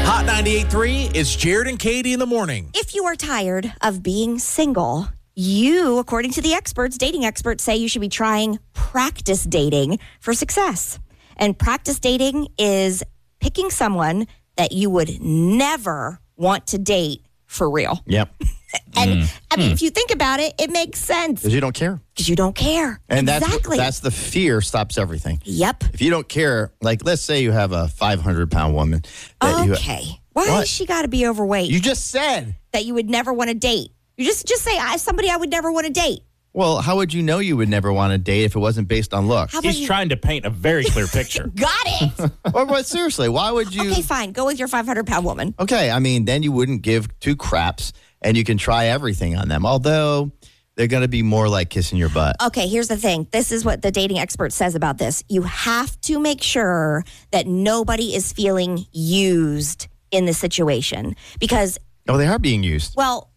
Hot 98.3, it's Jared and Katie in the morning. If you are tired of being single, you, according to the experts, dating experts, say you should be trying practice dating for success. And practice dating is picking someone that you would never want to date for real. Yep. And I mean, if you think about it, it makes sense. Because you don't care. Because you don't care. And exactly. that's the fear stops everything. Yep. If you don't care, like let's say you have a 500-pound woman. Okay. Why has she got to be overweight? You just said. That you would never want to date. You just say, somebody I would never want to date. Well, how would you know you would never want to date if it wasn't based on looks? He's trying to paint a very clear picture. Got it. But seriously, why would you? Okay, fine. Go with your 500-pound woman. Okay, I mean, then you wouldn't give two craps, and you can try everything on them. Although they're going to be more like kissing your butt. Okay, here's the thing. This is what the dating expert says about this. You have to make sure that nobody is feeling used in the situation. Because... Oh, they are being used. Well,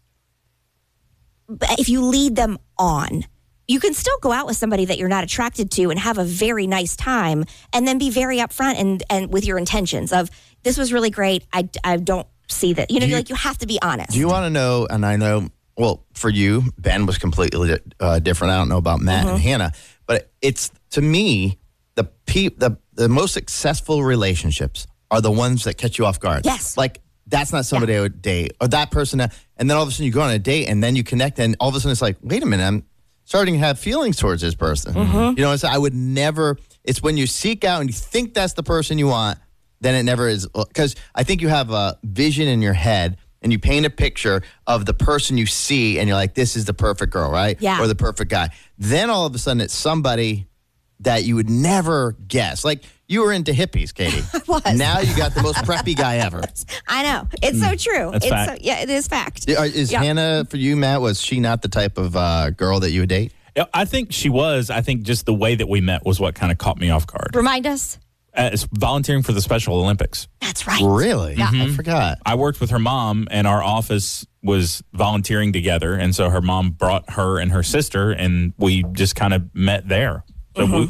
if you lead them on, you can still go out with somebody that you're not attracted to and have a very nice time and then be very upfront and with your intentions of, this was really great. I don't see that. You have to be honest. Do you want to know, and I know, well, for you, Ben was completely different. I don't know about Matt and Hannah, but it's, to me, the most successful relationships are the ones that catch you off guard. Yes. Like, that's not somebody I would date, or that person. And then all of a sudden you go on a date and then you connect, and all of a sudden it's like, wait a minute, I'm starting to have feelings towards this person. You know, I would never, it's when you seek out and you think that's the person you want, then it never is. Because I think you have a vision in your head and you paint a picture of the person you see and you're like, this is the perfect girl, right? Yeah. Or the perfect guy. Then all of a sudden it's somebody that you would never guess. Like, you were into hippies, Katie. I was. Now you got the most preppy guy ever. I know. It's so true. That's fact. It is fact. Is Hannah, for you, Matt, was she not the type of girl that you would date? I think she was. I think just the way that we met was what kind of caught me off guard. Remind us. It's volunteering for the Special Olympics. That's right. Really? Yeah. I forgot. I worked with her mom, and our office was volunteering together. And so her mom brought her and her sister, and we just kind of met there. So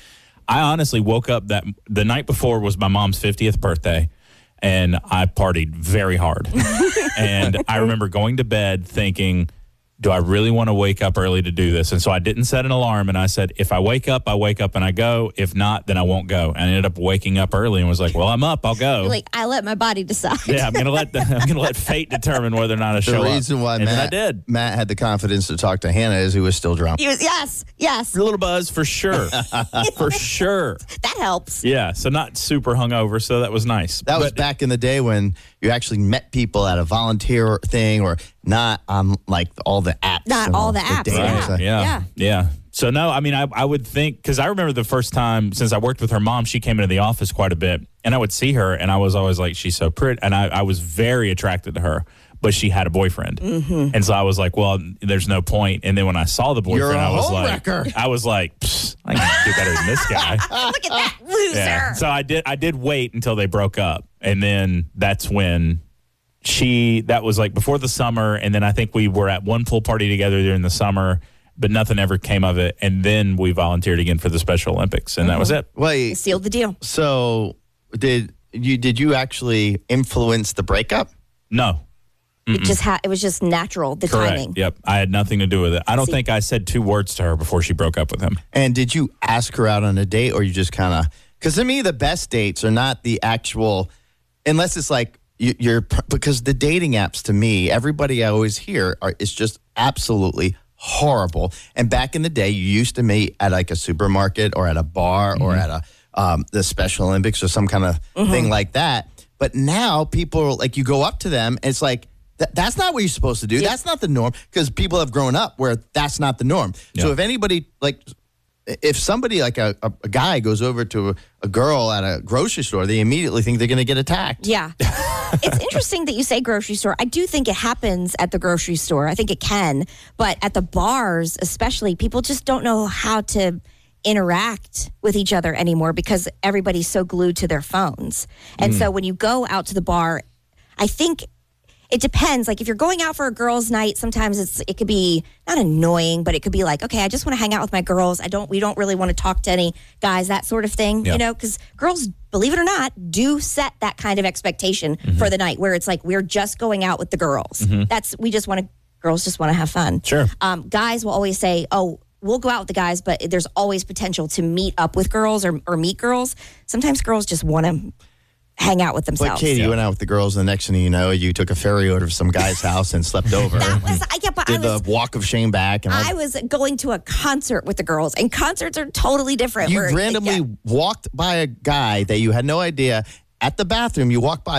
I honestly woke up the night before was my mom's 50th birthday, and I partied very hard. And I remember going to bed thinking, do I really want to wake up early to do this? And so I didn't set an alarm, and I said, if I wake up and I go. If not, then I won't go. And I ended up waking up early and was like, well, I'm up, I'll go. Like, I let my body decide. Yeah, I'm gonna let fate determine whether or not I show up. The reason why Matt had the confidence to talk to Hannah is he was still drunk. He was, yes. A little buzz for sure. For sure. That helps. Yeah, so not super hungover, so that was nice. That was back in the day when you actually met people at a volunteer thing, or not on like all the apps. Not all the apps. dating. Yeah. So no, I mean, I would think, because I remember the first time, since I worked with her mom, she came into the office quite a bit, and I would see her, and I was always like, she's so pretty, and I was very attracted to her, but she had a boyfriend. And so I was like, well, there's no point. And then when I saw the boyfriend, I was like, I can do better than this guy. Look at that loser. Yeah. So I did wait until they broke up, and then that's when that was like before the summer, and then I think we were at one pool party together during the summer, but nothing ever came of it. And then we volunteered again for the Special Olympics, and that was it. Wait, sealed the deal. So did you actually influence the breakup? No. It was just natural, the Correct. timing. Yep. I had nothing to do with it. I don't think I said 2 words to her before she broke up with him. And did you ask her out on a date, or you just kind of, because to me, the best dates are not the actual, unless it's like because the dating apps, to me, everybody I always hear is just absolutely horrible. And back in the day, you used to meet at like a supermarket or at a bar or at the Special Olympics or some kind of thing like that. But now people, like, you go up to them, and it's like, that's not what you're supposed to do. That's not the norm, because people have grown up where that's not the norm. Yeah. So if anybody, like, if somebody, like a guy goes over to a girl at a grocery store, they immediately think they're going to get attacked. Yeah. It's interesting that you say grocery store. I do think it happens at the grocery store. I think it can. But at the bars, especially, people just don't know how to interact with each other anymore because everybody's so glued to their phones. And so when you go out to the bar, I think it depends. Like, if you're going out for a girls' night, sometimes it could be not annoying, but it could be like, okay, I just want to hang out with my girls. We don't really want to talk to any guys, that sort of thing, you know, because girls believe it or not, do set that kind of expectation for the night where it's like we're just going out with the girls. Girls just want to have fun. Sure. Guys will always say, "Oh, we'll go out with the guys," but there's always potential to meet up with girls or meet girls. Sometimes girls just want to hang out with themselves. But Katie, you went out with the girls, and the next thing you know, you took a ferry over to some guy's house and slept over. Did the walk of shame back. And I was going to a concert with the girls, and concerts are totally different. You randomly walked by a guy that you had no idea at the bathroom. You walked by